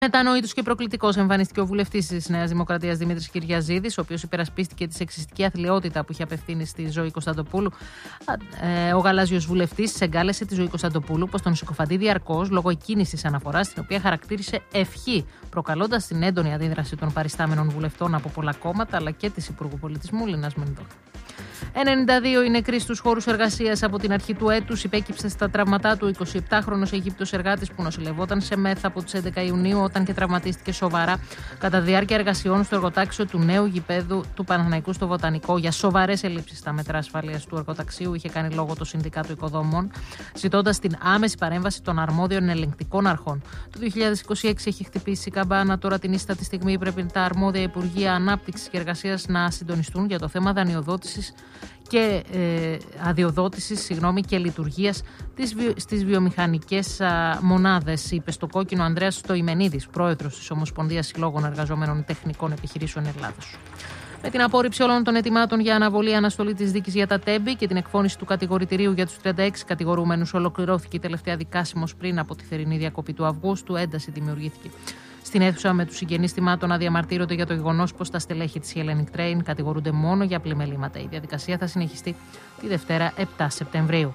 Μετανοήτος και προκλητικός εμφανίστηκε ο βουλευτής της Νέας Δημοκρατίας Δημήτρης Κυριαζίδης, ο οποίος υπερασπίστηκε τη σεξιστική αθλιότητα που είχε απευθύνει στη Ζωή Κωνσταντοπούλου. Ο γαλάζιος βουλευτής εγκάλεσε τη Ζωή Κωνσταντοπούλου πως τον συκοφαντεί διαρκώς λόγω εκείνης της αναφοράς, την οποία χαρακτήρισε ευχή, προκαλώντας την έντονη αντίδραση των παριστάμενων βουλευτών από πολλά κόμματα αλλά και της Υπουργού Πολιτισμού Λίνας Μενδώνη. 92 οι νεκροί στους χώρους εργασίας από την αρχή του έτους. Υπέκυψε στα τραύματά του 27χρονος Αιγύπτος εργάτης που νοσηλευόταν σε ΜΕΘ από τις 11 Ιουνίου όταν και τραυματίστηκε σοβαρά κατά διάρκεια εργασιών στο εργοτάξιο του νέου γηπέδου του Παναθηναϊκού στο Βοτανικό. Για σοβαρές ελλείψεις στα μέτρα ασφαλείας του εργοταξίου είχε κάνει λόγο το Συνδικάτο Οικοδόμων, ζητώντας την άμεση παρέμβαση των αρμόδιων ελεγκτικών αρχών. Το 2026 έχει χτυπήσει η καμπάνα. Τώρα την ίστατη στιγμή πρέπει τα αρμόδια Υπουργεία Ανάπτυξης και Εργασίας να συντονιστούν για το θέμα δανειοδότησης και αδειοδότησης και λειτουργίας στις βιομηχανικές μονάδες, είπε στο Κόκκινο Ανδρέας Στοημενίδης, πρόεδρος της Ομοσπονδίας Συλλόγων Εργαζομένων Τεχνικών Επιχειρήσεων Ελλάδος. Με την απόρριψη όλων των αιτημάτων για αναβολή-αναστολή της δίκης για τα Τέμπη και την εκφώνηση του κατηγορητηρίου για τους 36 κατηγορούμενους, ολοκληρώθηκε η τελευταία δικάσιμος πριν από τη θερινή διακοπή του Αυγούστου. Ένταση δημιουργήθηκε στην αίθουσα με τους συγγενείς θυμάτων να διαμαρτύρονται για το γεγονός πως τα στελέχη της Hellenic Train κατηγορούνται μόνο για πλημελήματα. Η διαδικασία θα συνεχιστεί τη Δευτέρα 7 Σεπτεμβρίου.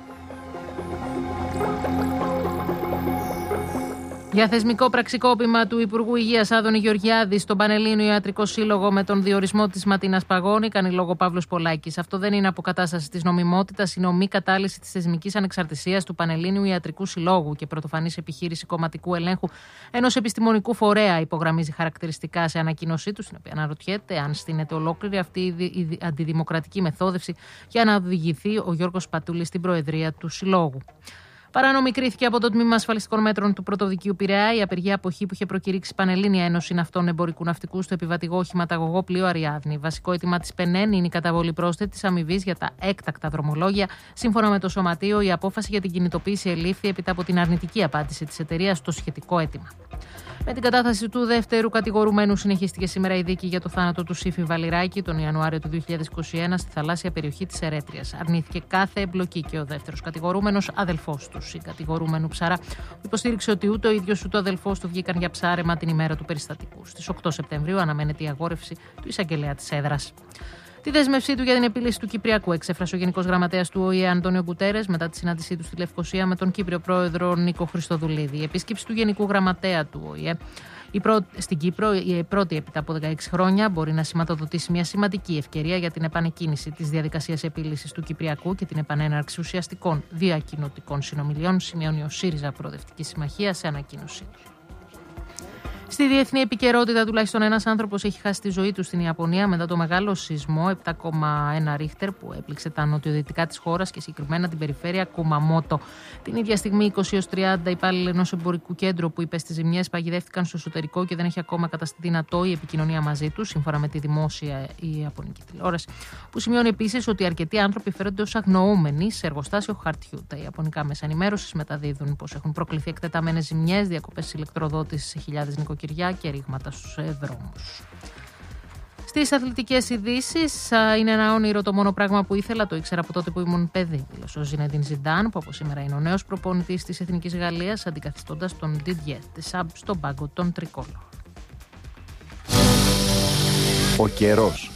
Για θεσμικό πραξικόπημα του Υπουργού Υγείας Άδωνη Γεωργιάδη στον Πανελλήνιο Ιατρικό Σύλλογο με τον διορισμό της Ματίνας Παγώνη, κάνει λόγο Παύλος Πολάκης. Αυτό δεν είναι αποκατάσταση της νομιμότητας, είναι ομή κατάλυση της θεσμικής ανεξαρτησίας του Πανελλήνιου Ιατρικού Συλλόγου και πρωτοφανής επιχείρηση κομματικού ελέγχου ενός επιστημονικού φορέα, υπογραμμίζει χαρακτηριστικά σε ανακοίνωσή του, στην οποία αναρωτιέται αν στείνεται ολόκληρη αυτή η αντιδημοκρατική μεθόδευση για να οδηγηθεί ο Γιώργος Πατούλης στην προεδρία του Συλλόγου. Παράνομη κρίθηκε από το Τμήμα Ασφαλιστικών Μέτρων του Πρωτοδικείου Πειραιά η απεργία αποχή που είχε προκηρύξει η Πανελλήνια Ένωση Ναυτών Εμπορικού Ναυτικού στο επιβατηγό οχηματαγωγό πλοίο Αριάδνη. Βασικό αίτημα της ΠΕΝΕΝ είναι η καταβολή πρόσθετης αμοιβής για τα έκτακτα δρομολόγια. Σύμφωνα με το Σωματείο, η απόφαση για την κινητοποίηση ελήφθη έπειτα από την αρνητική απάντηση της εταιρείας στο σχετικό αίτημα. Με την κατάθεση του δεύτερου κατηγορουμένου, συνεχίστηκε σήμερα η δίκη για το θάνατο του Σύφη Βαλιράκη τον Ιανουάριο του 2021 στη θαλάσσια περιοχή της Ερέτριας. Αρνήθηκε κάθε εμπλοκή και ο δεύτερος κατηγορούμενος, αδελφός του συγκατηγορούμενου Ψαρά, που υποστήριξε ότι ούτε ο ίδιος ούτε ο αδελφός του βγήκαν για ψάρεμα την ημέρα του περιστατικού. Στις 8 Σεπτεμβρίου αναμένεται η αγόρευση του εισαγγελέα της έδρας. Τη δέσμευσή του για την επίλυση του Κυπριακού εξέφρασε ο Γενικός Γραμματέας του ΟΗΕ Αντώνιο Γκουτέρες μετά τη συνάντησή του στη Λευκοσία με τον Κύπριο πρόεδρο Νίκο Χριστοδουλίδη. Η επίσκεψη του Γενικού Γραμματέα του ΟΗΕ στην Κύπρο, η πρώτη έπειτα από 16 χρόνια, μπορεί να σηματοδοτήσει μια σημαντική ευκαιρία για την επανεκκίνηση της διαδικασίας επίλυσης του Κυπριακού και την επανέναρξη ουσιαστικών διακοινωτικών συνομιλιών, σημειώνει ο ΣΥΡΙΖΑ Προοδευτική Συμμαχία σε ανακοίνωσή του. Στη διεθνή επικαιρότητα, τουλάχιστον ένας άνθρωπος έχει χάσει τη ζωή του στην Ιαπωνία μετά το μεγάλο σεισμό 7,1 ρίχτερ που έπληξε τα νοτιοδυτικά της χώρας και συγκεκριμένα την περιφέρεια Κουμαμότο. Την ίδια στιγμή, 20-30 υπάλληλοι ενός εμπορικού κέντρου που υπέστη ζημιές παγιδεύτηκαν στο εσωτερικό και δεν έχει ακόμα καταστεί δυνατό η επικοινωνία μαζί τους, σύμφωνα με τη δημόσια η Ιαπωνική τηλεόραση, που σημειώνει επίσης ότι αρκετοί άνθρωποι φέρονται ως αγνοούμενοι σε εργοστάσιο χαρτιού. Τα ιαπωνικά μέσα ενημέρωσης μεταδίδουν πως έχουν προκληθεί εκτεταμένες ζημιές, διακοπές ηλεκτροδότησης σε χιλιάδες νοικοκυριά και ρήγματα στους δρόμους. Στις αθλητικές ειδήσεις, είναι ένα όνειρο το μόνο πράγμα που ήθελα, το ήξερα από τότε που ήμουν παιδί, δήλωσε ο Ζινεντίν Ζιντάν, που από σήμερα είναι ο νέος προπονητής της Εθνικής Γαλλίας, αντικαθιστώντας τον Didier Deschamps στον πάγκο των Τρικόλων. Ο καιρός.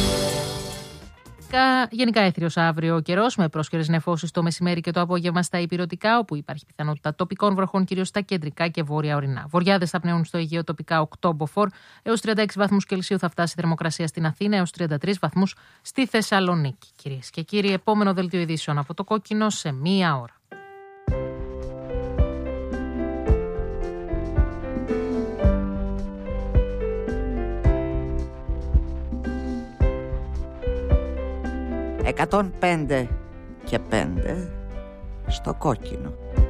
Γενικά έθριος αύριο ο καιρός, με πρόσκαιρες νεφώσεις το μεσημέρι και το απόγευμα στα ηπειρωτικά, όπου υπάρχει πιθανότητα τοπικών βροχών κυρίως στα κεντρικά και βόρεια ορεινά. Βορειάδες θα πνέουν στο Αιγαίο τοπικά 8 μποφόρ, έως 36 βαθμούς Κελσίου θα φτάσει η θερμοκρασία στην Αθήνα, έως 33 βαθμούς στη Θεσσαλονίκη. Κυρίες και κύριοι, επόμενο δελτίο ειδήσεων από το Κόκκινο σε μία ώρα. «105 και 5 στο Κόκκινο».